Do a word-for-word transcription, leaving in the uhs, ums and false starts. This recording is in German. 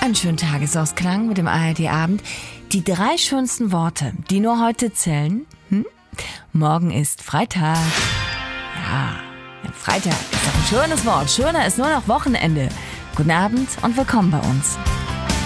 Einen schönen Tagesausklang mit dem A R D-Abend. Die drei schönsten Worte, die nur heute zählen. Hm? Morgen ist Freitag. Ja, ja, Freitag ist doch ein schönes Wort. Schöner ist nur noch Wochenende. Guten Abend und willkommen bei uns.